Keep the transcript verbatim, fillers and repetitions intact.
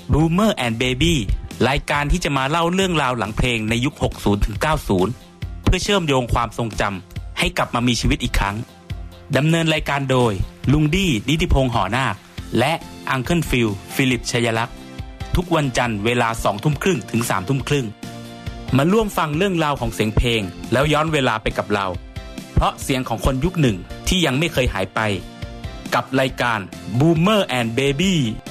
Boomer and Baby รายการที่จะมาเล่าเรื่องราวหลังเพลงในยุค หกสิบ ถึง เก้าสิบ เพื่อเชื่อมโยงความทรงจำให้กลับมามีชีวิตอีกครั้งดำเนินรายการโดยลุงดี้นิติพงษ์หอนาคและอังเคิลฟิลฟิลิปชัยลักษณ์ทุกวันจันทร์เวลา สองทุ่มครึ่ง ถึง สามทุ่มครึ่งมาร่วมฟังเรื่องราวของเสียงเพลงแล้วย้อนเวลาไปกับเราเพราะเสียงของคนยุคหนึ่งที่ยังไม่เคยหายไปกับรายการ Boomer and Baby